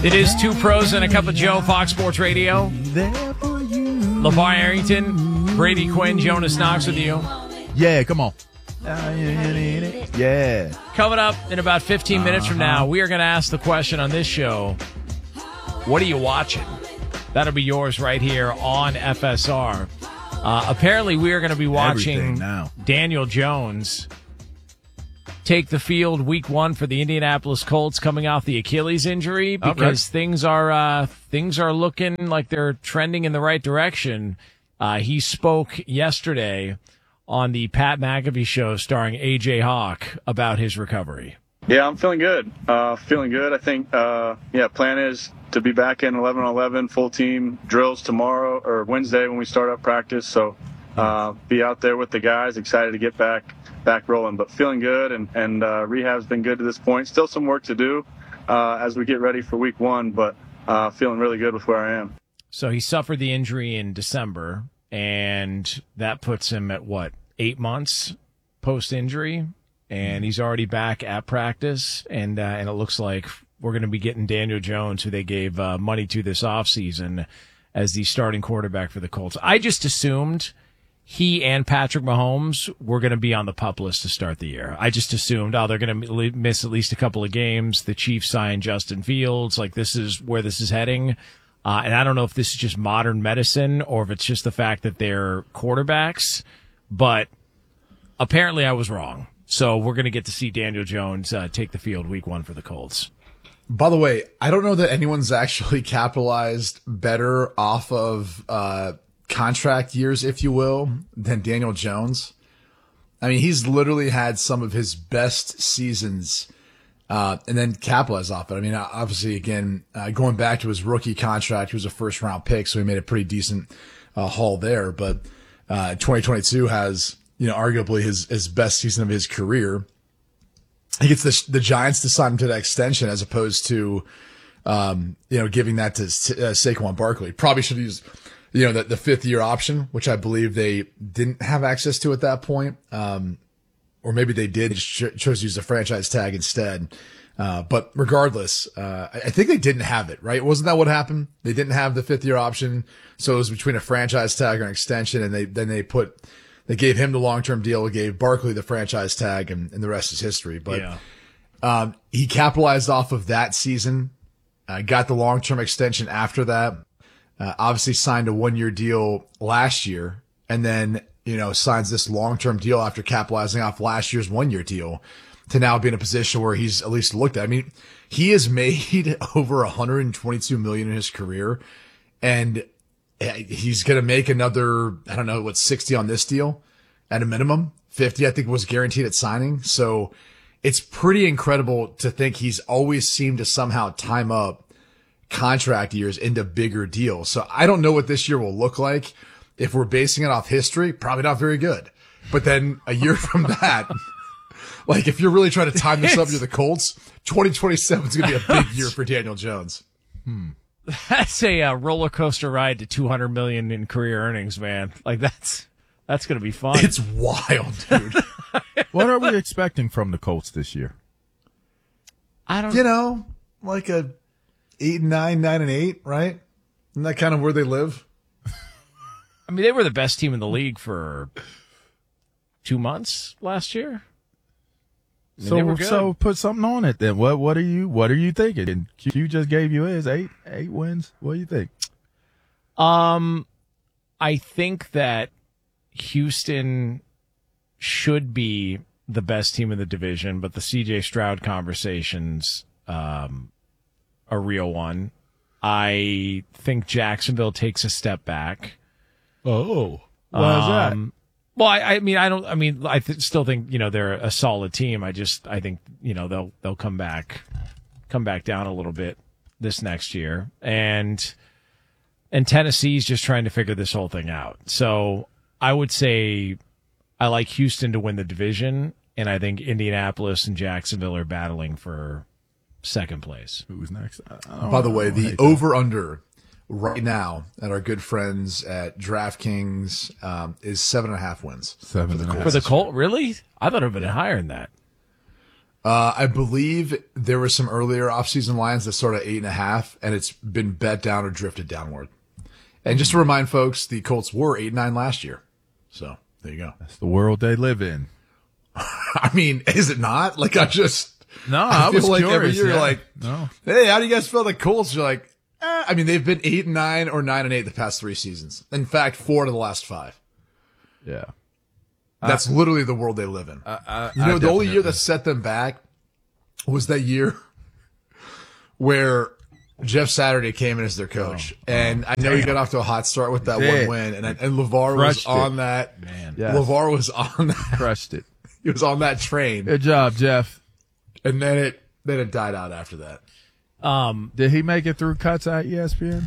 It is Two Pros and a Cup of Joe, Fox Sports Radio. LeVar Arrington, Brady Quinn, Jonas Knox with you. Yeah, come on. Yeah. Coming up in about 15 minutes from now, we are going to ask the question on this show, what are you watching? That'll be yours right here on FSR. Apparently, we are going to be watching Daniel Jones take the field week 1 for the Indianapolis Colts coming off the Achilles injury because things are looking like they're trending in the right direction. He spoke yesterday on the Pat McAfee show starring A.J. Hawk about his recovery. Yeah, I'm feeling good. I think, plan is to be back in 11-on-11 full team drills tomorrow or Wednesday when we start up practice. So be out there with the guys, excited to get back rolling, but feeling good, and rehab's been good to this point. Still some work to do as we get ready for week 1, but feeling really good with where I am. So he suffered the injury in December, and that puts him at, 8 months post-injury, and he's already back at practice, and it looks like we're going to be getting Daniel Jones, who they gave money to this offseason, as the starting quarterback for the Colts. I just assumed he and Patrick Mahomes were going to be on the PUP list to start the year. I just assumed, they're going to miss at least a couple of games. The Chiefs signed Justin Fields. This is where this is heading. And I don't know if this is just modern medicine or if it's just the fact that they're quarterbacks. But apparently I was wrong. So we're going to get to see Daniel Jones take the field week 1 for the Colts. By the way, I don't know that anyone's actually capitalized better off of contract years, if you will, than Daniel Jones. I mean, he's literally had some of his best seasons and then capitalized off it. I mean, obviously, again, going back to his rookie contract, he was a first-round pick, so he made a pretty decent haul there. But 2022 has, arguably his best season of his career. He gets the Giants to sign him to that extension as opposed to, giving that to Saquon Barkley. Probably should use the 5th-year option, which I believe they didn't have access to at that point. Or maybe they did, chose to use the franchise tag instead. But regardless, I think they didn't have it, right? Wasn't that what happened? They didn't have the 5th-year option. So it was between a franchise tag or an extension, and they gave him the long-term deal, gave Barkley the franchise tag, and the rest is history. But he capitalized off of that season, got the long-term extension after that. Obviously signed a 1-year deal last year and then, signs this long-term deal after capitalizing off last year's 1-year deal to now be in a position where he's at least looked at. I mean, he has made over $122 million in his career, and he's going to make another, 60 on this deal at a minimum. 50, I think, was guaranteed at signing. So it's pretty incredible to think he's always seemed to somehow time up contract years into bigger deals. So I don't know what this year will look like. If we're basing it off history, probably not very good. But then a year from that, if you're really trying to time this up to the Colts, 2027 is going to be a big year for Daniel Jones. That's a roller coaster ride to $200 million in career earnings, man. That's going to be fun. It's wild, dude. What are we expecting from the Colts this year? I don't like a 8-9, 9-8, right? Isn't that kind of where they live? I mean, they were the best team in the league for 2 months last year. So put something on it then. What are you thinking? And Q just gave you his 8 wins. What do you think? I think that Houston should be the best team in the division, but the C.J. Stroud conversation's a real one. I think Jacksonville takes a step back. Oh, why is that? Well, I still think, they're a solid team. I think, they'll come back down a little bit this next year. And Tennessee's just trying to figure this whole thing out. So I would say I like Houston to win the division, and I think Indianapolis and Jacksonville are battling for second place. Who's next? By the way, the over-under right now at our good friends at DraftKings is 7.5 wins. 7.5 for the Colts. Really? I thought it would have been higher than that. I believe there were some earlier offseason lines that sort of 8.5, and it's been bet down or drifted downward. And just to remind folks, the Colts were 8-9 last year. So there you go. That's the world they live in. I mean, is it not? Like, I feel was like curious. every year you're Yeah. like, No. hey, how do you guys feel the Colts? You're like, I mean, they've been 8-9 or 9-8 the past 3 seasons. In fact, 4 to the last 5. Yeah. That's literally the world they live in. The only year that set them back was that year where Jeff Saturday came in as their coach. And I know he got off to a hot start with that one win. And LeVar was on that. Man. Yes. LeVar was on that. Crushed it. He was on that train. Good job, Jeff. And then it died out after that. Did he make it through cuts at ESPN?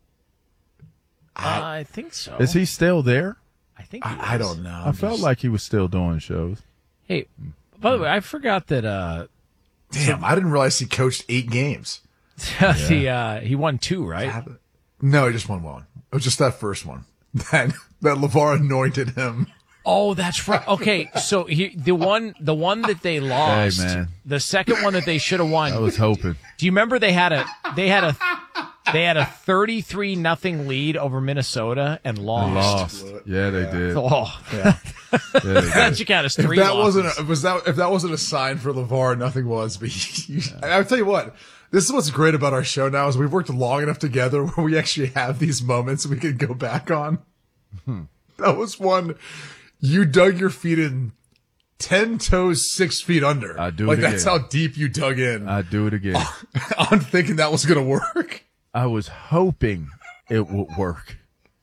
I think so. Is he still there? I think he I is. don't know. I felt like he was still doing shows. Hey, by the way, I forgot that Damn, I didn't realize he coached 8 games. he won 2, right? No, he just won 1. It was just that first one. That LeVar anointed him. Oh, that's right. Okay, so the one that they lost, Hey, man. the second one that they should have won. I was hoping. Do you remember they had a 33-0 lead over Minnesota and lost. Yeah, they did. Oh, Yeah. Yeah, they that did. should count as 3 If that losses. if that wasn't a sign for LeVar, nothing was. But I'll tell you what, this is what's great about our show now is we've worked long enough together where we actually have these moments we can go back on. That was one. You dug your feet in 10 toes, 6 feet under. I'd do like it that's again. how deep you dug in. I'd do it again. I'm thinking that was gonna work. I was hoping it would work.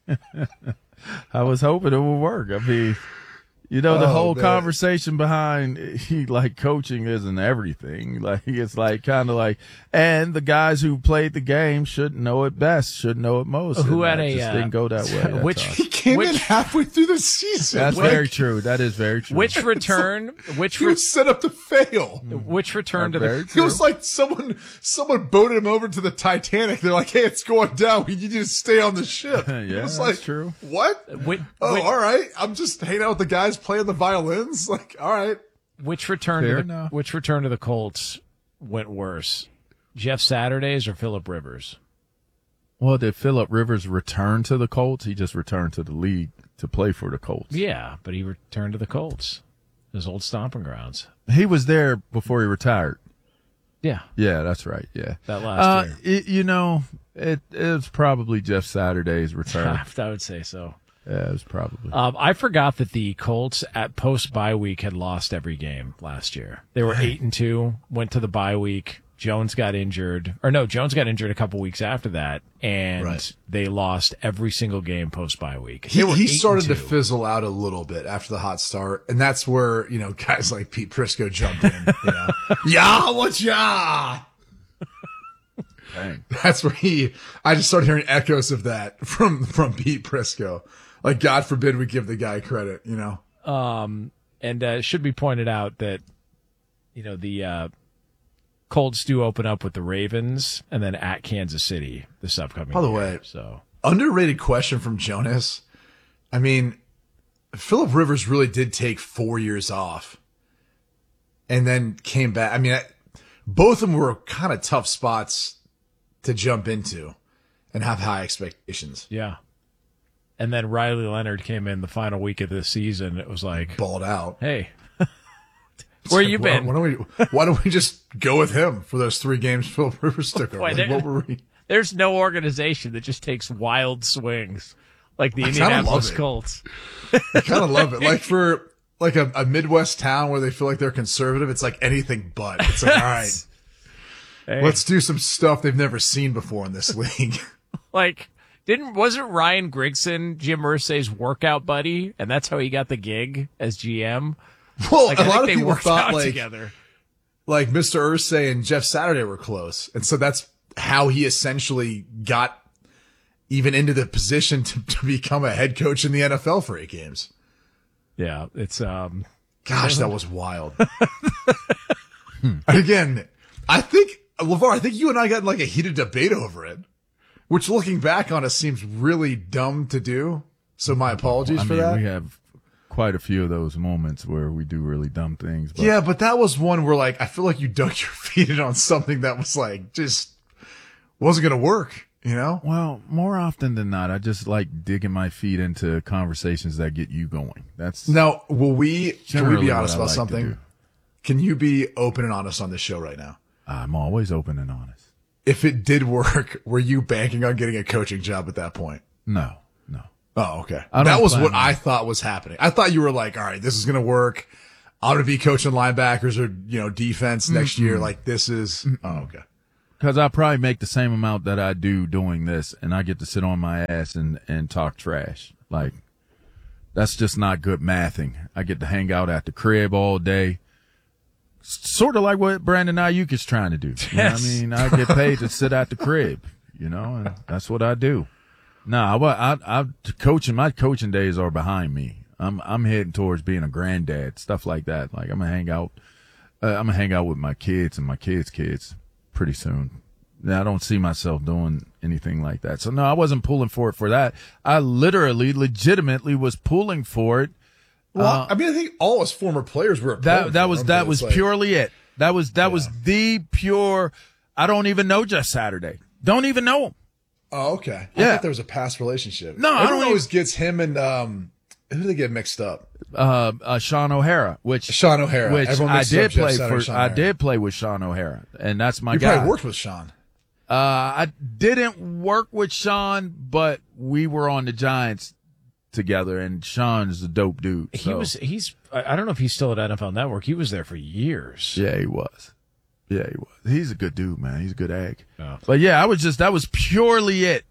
I was hoping it would work. I mean, the whole man. conversation behind like coaching isn't everything. Like it's like kind of like, and the guys who played the game should know it best, should know it most. Who and had that a, just didn't go that way. That's which- all. He came in Which- halfway through the season. That's Like, very true. That is very true. Which return He was set up to fail. which return to Very the It was like someone boated him over to the Titanic. They're like, "Hey, it's going down. We need you to stay on the ship." Yeah, it was that's like, true. What? which, All right. I'm just hanging out with the guys playing the violins. Like, all right. which return Fair to the, enough. which return to the Colts went worse? Jeff Saturdays or Phillip Rivers? Well, did Phillip Rivers return to the Colts? He just returned to the league to play for the Colts. Yeah, but he returned to the Colts, his old stomping grounds. He was there before he retired. Yeah, Yeah, that's right. Yeah. that last year. It was probably Jeff Saturday's return. I would say so. Yeah, it was probably. I forgot that the Colts at post bye week had lost every game last year. They were 8-2, went to the bye week. Jones got injured a couple weeks after that, and Right. they lost every single game post bye week. He They were started to 8-2. fizzle out a little bit after the hot start, and that's where guys like Pete Prisco jumped in. Yeah, what's yeah? Dang. That's where I just started hearing echoes of that from Pete Prisco. Like, God forbid we give the guy credit. And it should be pointed out that the Colts do open up with the Ravens and then at Kansas City this upcoming By the year. way, So Underrated question from Jonas. I mean, Phillip Rivers really did take 4 years off and then came back. I mean, both of them were kind of tough spots to jump into and have high expectations. yeah. And then Riley Leonard came in the final week of the season. It was like, Balled out. hey, where you been? Why don't we just go with him for those 3 games Phillip Rivers took over? Boy, Like, what were we? There's no organization that just takes wild swings like the I kinda Indianapolis love it. Colts. I kind of love it. Like for like a Midwest town where they feel like they're conservative, it's like anything but. It's like, all right, Hey, let's do some stuff they've never seen before in this league. like, wasn't Ryan Grigson Jim Irsay's workout buddy, and that's how he got the gig as GM? Well, Like, a I lot think of they people worked thought out like together. Mr. Irsay and Jeff Saturday were close, and so that's how he essentially got even into the position to become a head coach in the NFL for 8 games. Yeah, it's Gosh, that was wild. And again, I think LeVar, I think you and I got in like a heated debate over it, which looking back on it seems really dumb to do. So my apologies I for mean, that. we have quite a few of those moments where we do really dumb things. But Yeah, but that was one where like I feel like you dug your feet in on something that was like just wasn't gonna work, you know? Well, more often than not, I just like digging my feet into conversations that get you going. That's Now, can we generally be what honest I about like to something? do. Can you be open and honest on this show right now? I'm always open and honest. If it did work, were you banking on getting a coaching job at that point? No. Oh, okay. I don't That was plan what on I thought was happening. I thought you were like, all right, this is going to work. I'm going to be coaching linebackers or, defense next year. Like this is, oh, okay. Because I probably make the same amount that I do doing this, and I get to sit on my ass and talk trash. Like, that's just not good mathing. I get to hang out at the crib all day. Sort of like what Brandon Ayuk is trying to do. You know what I mean? I get paid to sit at the crib, and that's what I do. No, my coaching days are behind me. I'm heading towards being a granddad, stuff like that. Like I'm gonna hang out with my kids and my kids pretty soon. Now, I don't see myself doing anything like that. So no, I wasn't pulling for it for that. I legitimately was pulling for it. Well, I think all us former players were. That was purely it. That was the pure. I don't even know Jeff Saturday. Don't even know him. Oh, okay. I Yeah. thought there was a past relationship. No, I Everyone don't always gets him and who do they get mixed up? Sean O'Hara, which Everyone I mixes up did Jeff play Saturday, for. Sean I O'Hara. did play with Sean O'Hara, and that's my You guy. probably worked with Sean. I didn't work with Sean, but we were on the Giants together, and Sean's a dope dude. So. I don't know if he's still at NFL Network. He was there for years. Yeah, he was. He's a good dude, man. He's a good egg. Oh. But yeah, that was purely it.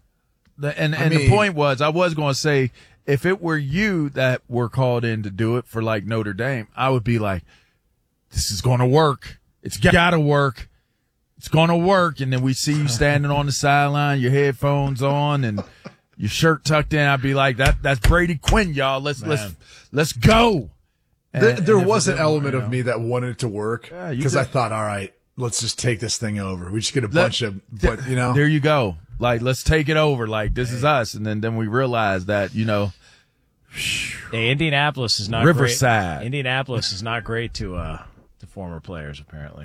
The point was, I was going to say, if it were you that were called in to do it for like Notre Dame, I would be like, this is going to work. It's got to work. It's going to work. And then we see you standing on the sideline, your headphones on and your shirt tucked in. I'd be like, that's Brady Quinn, y'all. Let's go. There was an element of me that wanted it to work Yeah, because I thought, all right, let's just take this thing over. We just get a bunch of, but there you go. Like, let's take it over. Like, this is us. And then we realize that, Hey, Indianapolis is not Riverside. Great. Indianapolis is not great to former players, apparently.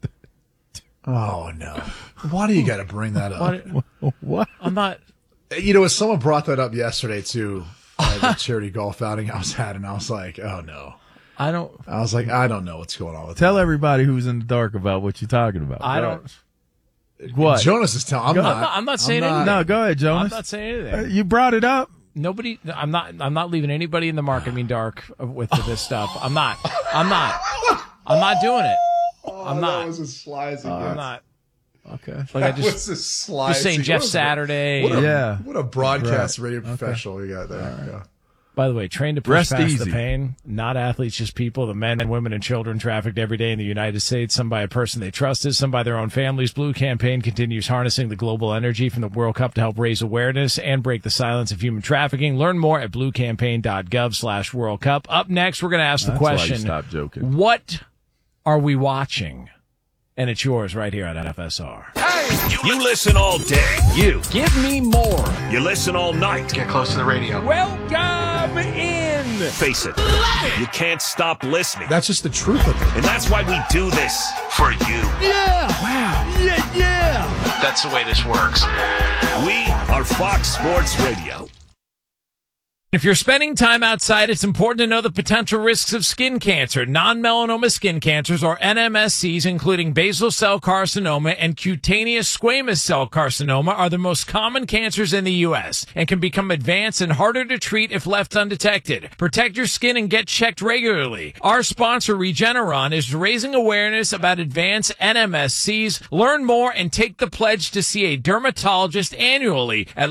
oh no, why do you got to bring that up? What? I'm not. As someone brought that up yesterday too, the charity golf outing I was at, and I was like, oh no. I was like, I don't know what's going on with Tell everybody who's in the dark about what you're talking about. I don't. What? Jonas is telling. I'm not saying anything. No, go ahead, Jonas. I'm not saying anything. You brought it up. Nobody. I'm not leaving anybody in the marketing dark with this stuff. I'm not doing it. I'm not. That was a slice again. I'm not. Okay. Like I was a slice. just saying Jeff Saturday. What a broadcast radio professional you got there. Right. Yeah. By the way, trained to push Rest past easy. the pain, not athletes, just people, the men, women, and children trafficked every day in the United States, some by a person they trusted, some by their own families. Blue Campaign continues harnessing the global energy from the World Cup to help raise awareness and break the silence of human trafficking. Learn more at bluecampaign.gov/World Cup. Up next, we're going to ask the That's why you question, stop joking. what are we watching? And it's yours right here on FSR. You listen all day. You Give me more. You listen all night. Get close to the radio. Welcome in. Face it, you can't stop listening. That's just the truth of it. And that's why we do this for you. That's the way this works. We are Fox Sports Radio. If you're spending time outside, it's important to know the potential risks of skin cancer. Non-melanoma skin cancers, or NMSCs, including basal cell carcinoma and cutaneous squamous cell carcinoma, are the most common cancers in the U.S. and can become advanced and harder to treat if left undetected. Protect your skin and get checked regularly. Our sponsor, Regeneron, is raising awareness about advanced NMSCs. Learn more and take the pledge to see a dermatologist annually at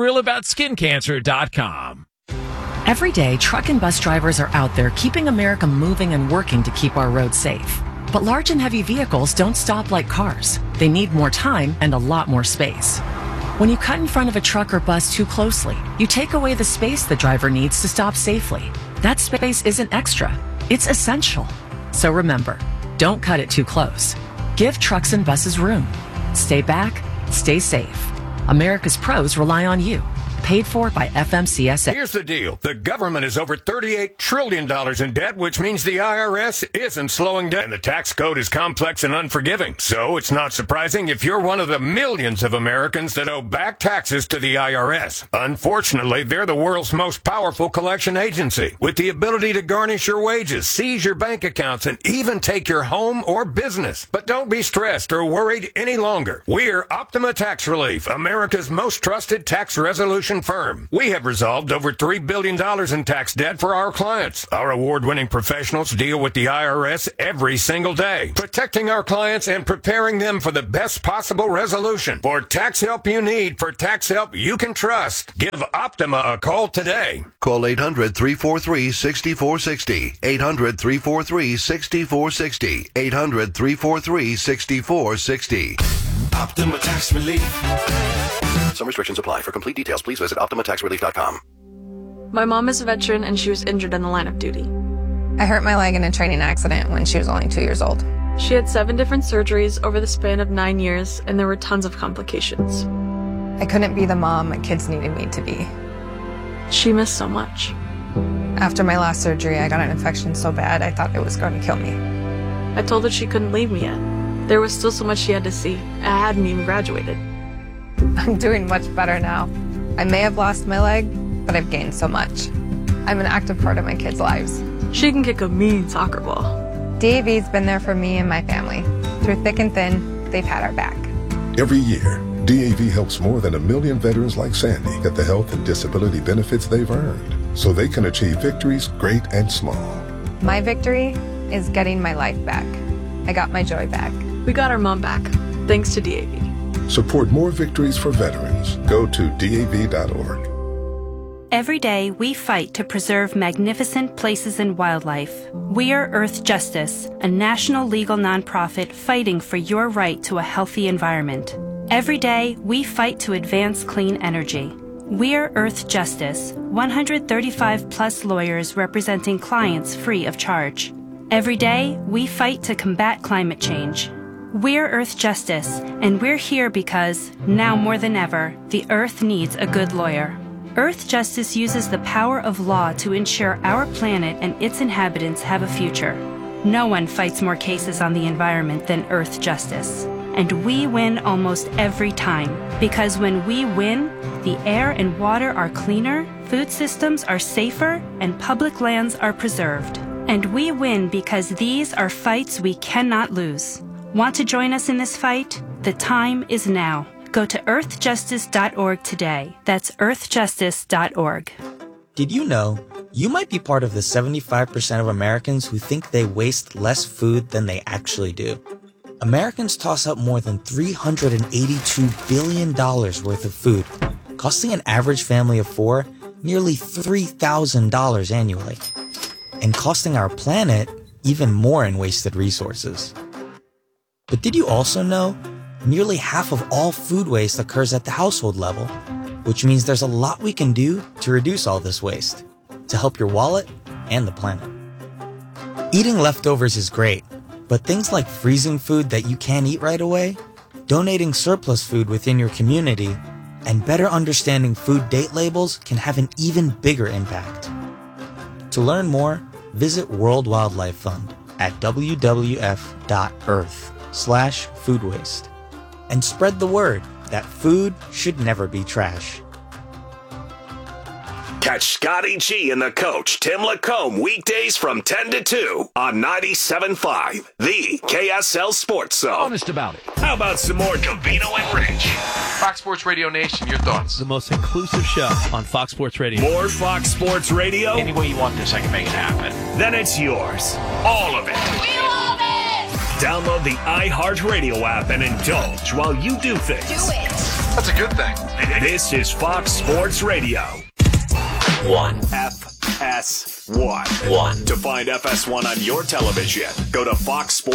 letsgetrealaboutSkinCancer.com. Every day, truck and bus drivers are out there keeping America moving and working to keep our roads safe. But large and heavy vehicles don't stop like cars. They need more time and a lot more space. When you cut in front of a truck or bus too closely, you take away the space the driver needs to stop safely. That space isn't extra, it's essential. So remember, don't cut it too close. Give trucks and buses room. Stay back, stay safe. America's pros rely on you. Paid for by FMCSA. Here's the deal. The government is over $38 trillion in debt, which means the IRS isn't slowing down. And the tax code is complex and unforgiving. So it's not surprising if you're one of the millions of Americans that owe back taxes to the IRS. Unfortunately, they're the world's most powerful collection agency, with the ability to garnish your wages, seize your bank accounts, and even take your home or business. But don't be stressed or worried any longer. We're Optima Tax Relief, America's most trusted tax resolution firm. We have resolved over $3 billion in tax debt for our clients. Our award-winning professionals deal with the IRS every single day, protecting our clients and preparing them for the best possible resolution. For tax help you need, for tax help you can trust, give Optima a call today. Call 800-343-6460. 800-343-6460. 800-343-6460. Optima Tax Relief. Some restrictions apply. For complete details, please visit OptimaTaxRelief.com. My mom is a veteran and she was injured in the line of duty. I hurt my leg in a training accident when she was only 2 years old. She had 7 different surgeries over the span of 9 years, and there were tons of complications. I couldn't be the mom my kids needed me to be. She missed so much. After my last surgery, I got an infection so bad I thought it was going to kill me. I told her she couldn't leave me yet. There was still so much she had to see. I hadn't even graduated. I'm doing much better now. I may have lost my leg, but I've gained so much. I'm an active part of my kids' lives. She can kick a mean soccer ball. DAV's been there for me and my family. Through thick and thin, they've had our back. Every year, DAV helps more than 1 million veterans like Sandy get the health and disability benefits they've earned, so they can achieve victories great and small. My victory is getting my life back. I got my joy back. We got our mom back, thanks to DAV. Support more victories for veterans. Go to DAV.org. Every day, we fight to preserve magnificent places and wildlife. We are Earth Justice, a national legal nonprofit fighting for your right to a healthy environment. Every day, we fight to advance clean energy. We are Earth Justice, 135-plus lawyers representing clients free of charge. Every day, we fight to combat climate change. We're Earth Justice, and we're here because, now more than ever, the Earth needs a good lawyer. Earth Justice uses the power of law to ensure our planet and its inhabitants have a future. No one fights more cases on the environment than Earth Justice. And we win almost every time, because when we win, the air and water are cleaner, food systems are safer, and public lands are preserved. And we win because these are fights we cannot lose. Want to join us in this fight? The time is now. Go to earthjustice.org today. That's earthjustice.org. Did you know you might be part of the 75% of Americans who think they waste less food than they actually do? Americans toss out more than $382 billion worth of food, costing an average family of 4 nearly $3,000 annually, and costing our planet even more in wasted resources. But did you also know nearly half of all food waste occurs at the household level, which means there's a lot we can do to reduce all this waste, to help your wallet and the planet. Eating leftovers is great, but things like freezing food that you can't eat right away, donating surplus food within your community, and better understanding food date labels can have an even bigger impact. To learn more, visit World Wildlife Fund at wwf.earth/food waste. And spread the word that food should never be trash. Catch Scotty G and the coach, Tim Lacombe, weekdays from 10 to 2 on 97.5, the KSL Sports Zone. Honest about it. How about some more Covino and Rich? Fox Sports Radio Nation, your thoughts? The most inclusive show on Fox Sports Radio. More Fox Sports Radio? Any way you want this, I can make it happen. Then it's yours. All of it. We love it! Download the iHeartRadio app and indulge while you do things. Do it! That's a good thing. This is Fox Sports Radio. 1. FS1. To find FS1 on your television, go to foxsports.com.